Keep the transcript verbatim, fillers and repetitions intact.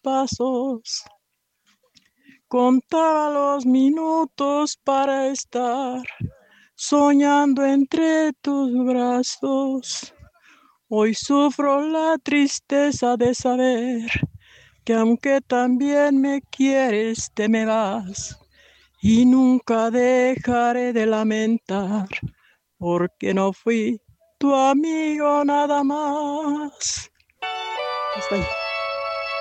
pasos. Contaba los minutos para estar soñando entre tus brazos. Hoy sufro la tristeza de saber que aunque también me quieres, te me vas. Y nunca dejaré de lamentar, porque no fui tu amigo nada más. Hasta ahí.